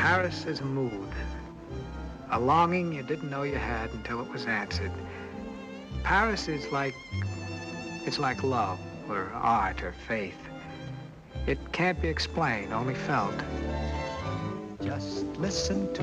Paris is a mood, a longing you didn't know you had until it was answered. Paris is it's like love, or art, or faith. It can't be explained, only felt. Just listen to